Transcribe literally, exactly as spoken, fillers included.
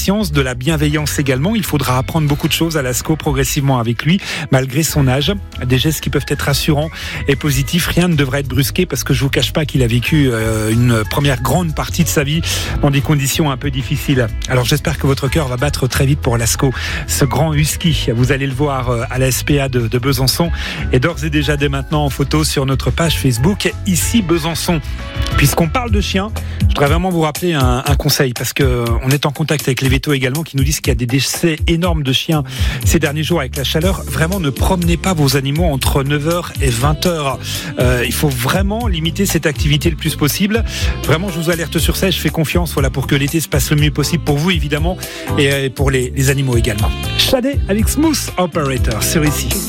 patience, de la bienveillance également. Il faudra apprendre beaucoup de choses à Lascaux progressivement avec lui, malgré son âge. Des gestes qui peuvent être rassurants et positifs. Rien ne devrait être brusqué parce que je vous cache pas qu'il a vécu euh, une première grande partie de sa vie dans des conditions un peu difficiles. Alors j'espère que votre cœur va battre très vite pour Lascaux. Ce grand husky, vous allez le voir euh, à la S P A de, de Besançon et d'ores et déjà dès maintenant en photo sur notre page Facebook Ici Besançon. Puisqu'on parle de chiens, je voudrais vraiment vous rappeler un, un conseil parce que on est en contact avec les vétos également qui nous disent qu'il y a des décès énormes de chiens ces derniers jours avec la chaleur. Vraiment, ne promenez pas vos animaux entre neuf heures et vingt heures. Euh, il faut vraiment limiter cette activité le plus possible. Vraiment, je vous alerte sur ça et je fais confiance voilà, pour que l'été se passe le mieux possible pour vous évidemment et pour les, les animaux également. Shadé avec Smooth Operator, c'est ici.